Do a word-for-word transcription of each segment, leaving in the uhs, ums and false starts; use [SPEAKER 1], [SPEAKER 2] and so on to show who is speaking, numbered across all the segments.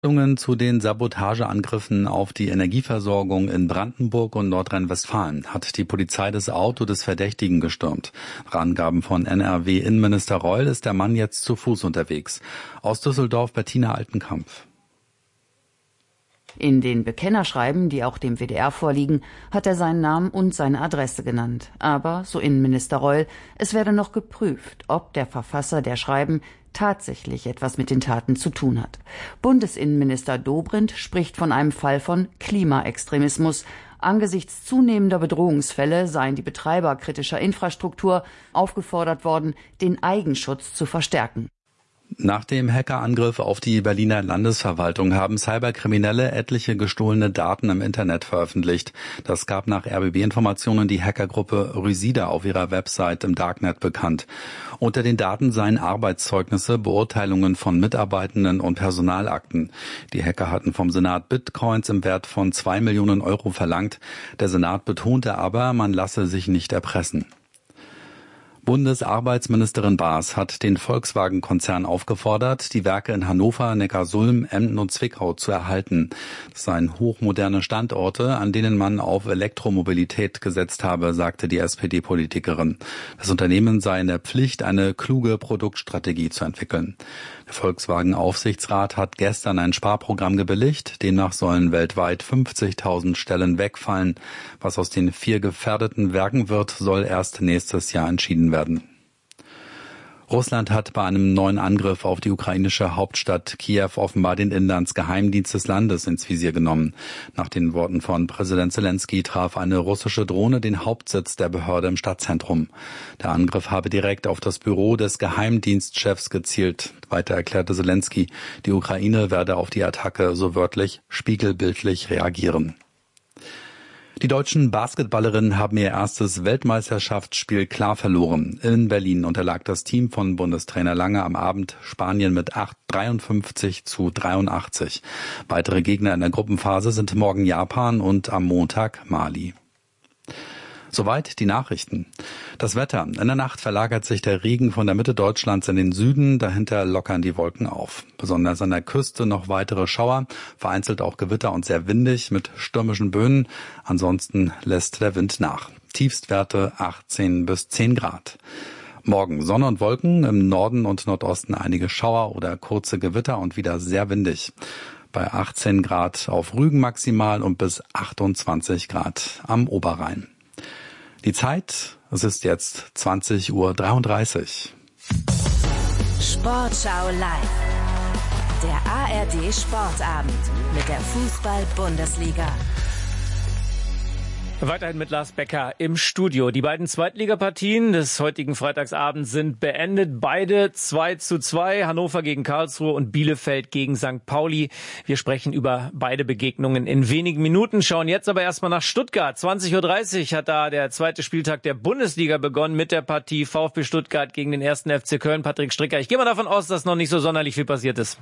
[SPEAKER 1] Zu den Sabotageangriffen auf die Energieversorgung in Brandenburg und Nordrhein-Westfalen hat die Polizei das Auto des Verdächtigen gestürmt. Nach Angaben von N R W-Innenminister Reul ist der Mann jetzt zu Fuß unterwegs. Aus Düsseldorf Bettina Altenkampf.
[SPEAKER 2] In den Bekennerschreiben, die auch dem W D R vorliegen, hat er seinen Namen und seine Adresse genannt. Aber, so Innenminister Reul, es werde noch geprüft, ob der Verfasser der Schreiben tatsächlich etwas mit den Taten zu tun hat. Bundesinnenminister Dobrindt spricht von einem Fall von Klimaextremismus. Angesichts zunehmender Bedrohungsfälle seien die Betreiber kritischer Infrastruktur aufgefordert worden, den Eigenschutz zu verstärken.
[SPEAKER 1] Nach dem Hackerangriff auf die Berliner Landesverwaltung haben Cyberkriminelle etliche gestohlene Daten im Internet veröffentlicht. Das gab nach R B B-Informationen die Hackergruppe Rysida auf ihrer Website im Darknet bekannt. Unter den Daten seien Arbeitszeugnisse, Beurteilungen von Mitarbeitenden und Personalakten. Die Hacker hatten vom Senat Bitcoins im Wert von zwei Millionen Euro verlangt. Der Senat betonte aber, man lasse sich nicht erpressen. Bundesarbeitsministerin Baas hat den Volkswagen-Konzern aufgefordert, die Werke in Hannover, Neckarsulm, Emden und Zwickau zu erhalten. Das seien hochmoderne Standorte, an denen man auf Elektromobilität gesetzt habe, sagte die S P D-Politikerin. Das Unternehmen sei in der Pflicht, eine kluge Produktstrategie zu entwickeln. Der Volkswagen-Aufsichtsrat hat gestern ein Sparprogramm gebilligt. Demnach sollen weltweit fünfzigtausend Stellen wegfallen. Was aus den vier gefährdeten Werken wird, soll erst nächstes Jahr entschieden werden. Russland hat bei einem neuen Angriff auf die ukrainische Hauptstadt Kiew offenbar den Inlandsgeheimdienst des Landes ins Visier genommen. Nach den Worten von Präsident Zelensky traf eine russische Drohne den Hauptsitz der Behörde im Stadtzentrum. Der Angriff habe direkt auf das Büro des Geheimdienstchefs gezielt. Weiter erklärte Zelensky, die Ukraine werde auf die Attacke so wörtlich spiegelbildlich reagieren. Die deutschen Basketballerinnen haben ihr erstes Weltmeisterschaftsspiel klar verloren. In Berlin unterlag das Team von Bundestrainer Lange am Abend Spanien mit dreiundfünfzig zu dreiundachtzig. Weitere Gegner in der Gruppenphase sind morgen Japan und am Montag Mali. Soweit die Nachrichten. Das Wetter. In der Nacht verlagert sich der Regen von der Mitte Deutschlands in den Süden. Dahinter lockern die Wolken auf. Besonders an der Küste noch weitere Schauer, vereinzelt auch Gewitter und sehr windig mit stürmischen Böen. Ansonsten lässt der Wind nach. Tiefstwerte achtzehn bis zehn Grad. Morgen Sonne und Wolken, im Norden und Nordosten einige Schauer oder kurze Gewitter und wieder sehr windig. Bei achtzehn Grad auf Rügen maximal und bis achtundzwanzig Grad am Oberrhein. Die Zeit, es ist jetzt zwanzig Uhr dreiunddreißig.
[SPEAKER 3] Sportschau live. Der A R D Sportabend mit der Fußball-Bundesliga.
[SPEAKER 4] Weiterhin mit Lars Becker im Studio. Die beiden Zweitligapartien des heutigen Freitagsabends sind beendet. Beide zwei zu zwei. Hannover gegen Karlsruhe und Bielefeld gegen Sankt Pauli. Wir sprechen über beide Begegnungen in wenigen Minuten. Schauen jetzt aber erstmal nach Stuttgart. zwanzig Uhr dreißig hat da der zweite Spieltag der Bundesliga begonnen mit der Partie VfB Stuttgart gegen den ersten F C Köln. Patrick Stricker, ich gehe mal davon aus, dass noch nicht so sonderlich viel passiert ist.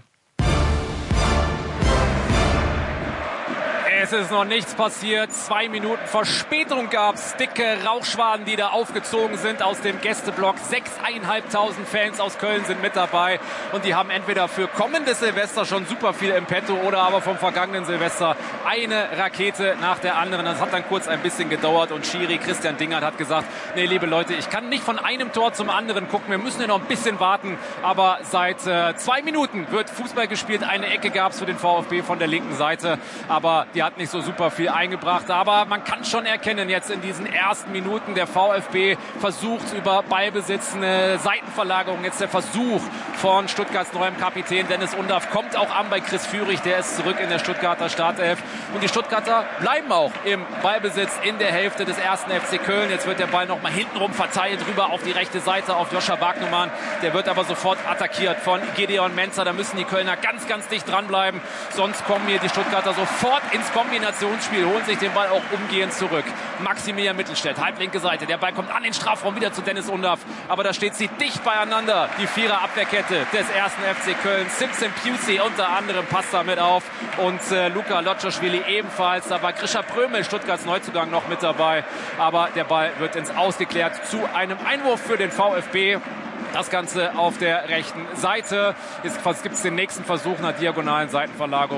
[SPEAKER 5] Es ist noch nichts passiert. Zwei Minuten Verspätung gab's. Dicke Rauchschwaden, die da aufgezogen sind aus dem Gästeblock. Sechseinhalbtausend Fans aus Köln sind mit dabei. Und die haben entweder für kommendes Silvester schon super viel im Petto oder aber vom vergangenen Silvester eine Rakete nach der anderen. Das hat dann kurz ein bisschen gedauert. Und Schiri Christian Dingert hat gesagt, nee, liebe Leute, ich kann nicht von einem Tor zum anderen gucken. Wir müssen ja noch ein bisschen warten. Aber seit äh, zwei Minuten wird Fußball gespielt. Eine Ecke gab's für den VfB von der linken Seite. Aber die hat nicht so super viel eingebracht, aber man kann schon erkennen jetzt in diesen ersten Minuten, der VfB versucht über Ballbesitz eine Seitenverlagerung, jetzt der Versuch von Stuttgarts neuem Kapitän Dennis Undaff kommt auch an bei Chris Führig, der ist zurück in der Stuttgarter Startelf und die Stuttgarter bleiben auch im Ballbesitz in der Hälfte des ersten F C Köln. Jetzt wird der Ball nochmal hintenrum verteilt, rüber auf die rechte Seite auf Joscha Wagnumann, der wird aber sofort attackiert von Gideon Menzer, da müssen die Kölner ganz, ganz dicht dranbleiben, sonst kommen hier die Stuttgarter sofort ins Kombinationsspiel, holen sich den Ball auch umgehend zurück. Maximilian Mittelstädt, halblinke Seite. Der Ball kommt an den Strafraum wieder zu Dennis Undaff. Aber da steht sie dicht beieinander. Die Vierer-Abwehrkette des ersten F C Köln. Simpson Pusey unter anderem passt da mit auf. Und äh, Luka Lotschowili ebenfalls. Da war Grisha Prömel, Stuttgarts Neuzugang, noch mit dabei. Aber der Ball wird ins Ausgeklärt zu einem Einwurf für den VfB. Das Ganze auf der rechten Seite. Jetzt gibt es den nächsten Versuch einer diagonalen Seitenverlagerung.